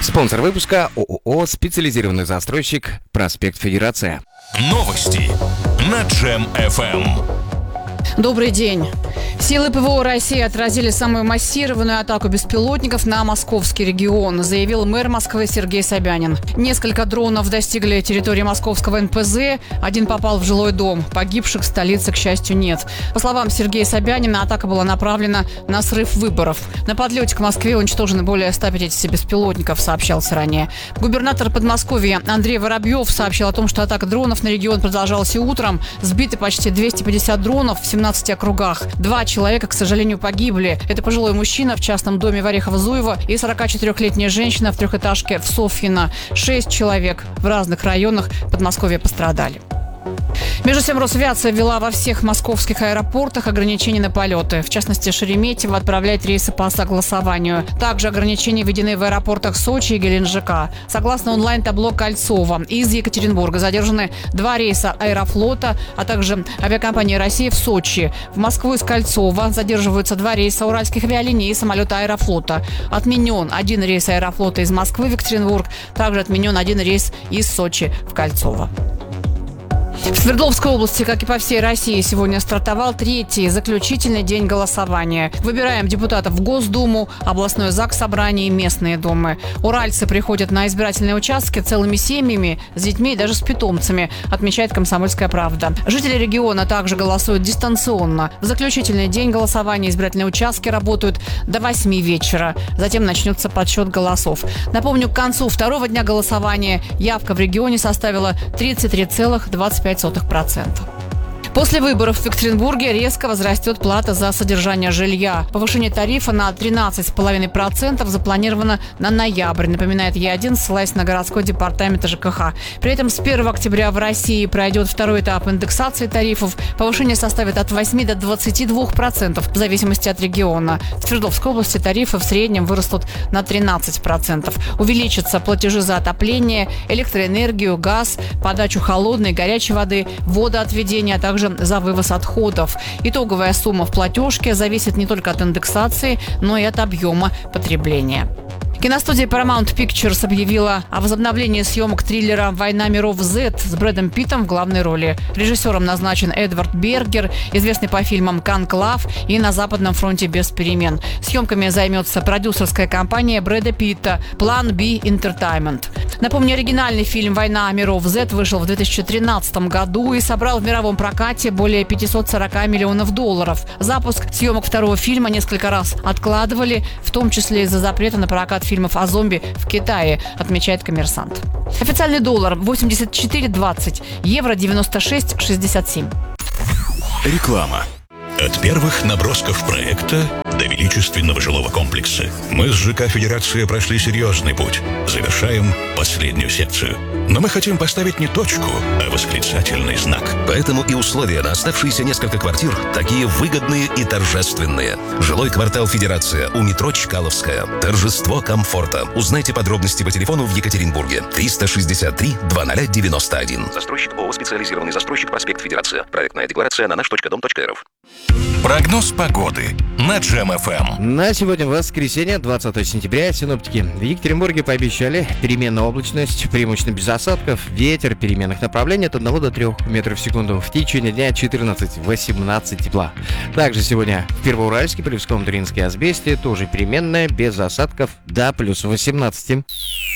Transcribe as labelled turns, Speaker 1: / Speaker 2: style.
Speaker 1: Спонсор выпуска ООО «Специализированный застройщик. Проспект Федерация».
Speaker 2: Новости на Джем FM.
Speaker 3: Добрый день. Силы ПВО России отразили самую массированную атаку беспилотников на московский регион, заявил мэр Москвы Сергей Собянин. Несколько дронов достигли территории московского НПЗ, один попал в жилой дом. Погибших в столице, к счастью, нет. По словам Сергея Собянина, атака была направлена на срыв выборов. На подлете к Москве уничтожены более 150 беспилотников, сообщалось ранее. Губернатор Подмосковья Андрей Воробьев сообщил о том, что атака дронов на регион продолжалась и утром. Сбиты почти 250 дронов в 17 округах. 2 человека, к сожалению, погибли. Это пожилой мужчина в частном доме в Орехово-Зуево и 44-летняя женщина в трехэтажке в Софьино. 6 человек в разных районах Подмосковья пострадали. Между тем, Росавиация ввела во всех московских аэропортах ограничения на полеты. В частности, Шереметьево отправляет рейсы по согласованию. Также ограничения введены в аэропортах Сочи и Геленджика. Согласно онлайн-табло Кольцова, из Екатеринбурга задержаны 2 рейса Аэрофлота, а также авиакомпании «Россия» в Сочи. В Москву из Кольцова задерживаются 2 рейса уральских авиалиний и самолета Аэрофлота. Отменен 1 рейс Аэрофлота из Москвы в Екатеринбург. Также отменен 1 рейс из Сочи в Кольцово. В Свердловской области, как и по всей России, сегодня стартовал 3-й заключительный день голосования. Выбираем депутатов в Госдуму, областное заксобрание и местные думы. Уральцы приходят на избирательные участки целыми семьями, с детьми и даже с питомцами, отмечает «Комсомольская правда». Жители региона также голосуют дистанционно. В заключительный день голосования избирательные участки работают до 8 вечера. Затем начнется подсчет голосов. Напомню, к концу второго дня голосования явка в регионе составила 33,25%. После выборов в Екатеринбурге резко возрастет плата за содержание жилья. Повышение тарифа на 13,5% запланировано на ноябрь, напоминает Е1, ссылаясь на городской департамент ЖКХ. При этом с 1 октября в России пройдет второй этап индексации тарифов. Повышение составит от 8 до 22% в зависимости от региона. В Свердловской области тарифы в среднем вырастут на 13%. Увеличатся платежи за отопление, электроэнергию, газ, подачу холодной и горячей воды, водоотведение, а также за вывоз отходов. Итоговая сумма в платежке зависит не только от индексации, но и от объема потребления. Киностудия Paramount Pictures объявила о возобновлении съемок триллера «Война миров Z» с Брэдом Питтом в главной роли. Режиссером назначен Эдвард Бергер, известный по фильмам «Конклав» и «На западном фронте без перемен». Съемками займется продюсерская компания Брэда Питта «План B Entertainment». Напомню, оригинальный фильм «Война миров Z» вышел в 2013 году и собрал в мировом прокате более $540 миллионов. Запуск съемок второго фильма несколько раз откладывали, в том числе из-за запрета на прокат фильмов о зомби в Китае, отмечает «Коммерсант». Официальный доллар 84,20, евро 96,67.
Speaker 2: Реклама. От первых набросков проекта до величественного жилого комплекса мы с ЖК «Федерация» прошли серьезный путь. Завершаем последнюю секцию. Но мы хотим поставить не точку, а восклицательный знак.
Speaker 4: Поэтому и условия на оставшиеся несколько квартир такие выгодные и торжественные. Жилой квартал «Федерация» у метро Чкаловская. Торжество комфорта. Узнайте подробности по телефону в Екатеринбурге. 363-2091. Застройщик ООО «Специализированный застройщик. Проспект Федерация». Проектная декларация на наш.дом.рф.
Speaker 2: Прогноз погоды на Джем FM.
Speaker 1: На сегодня воскресенье, 20 сентября, синоптики в Екатеринбурге пообещали переменную облачность, преимущественно без осадков, ветер переменных направлений от 1 до 3 метров в секунду. В течение дня 14-18 тепла. Также сегодня в Первоуральске, Полевском, Туринске, Асбесте тоже переменная, без осадков, до плюс 18.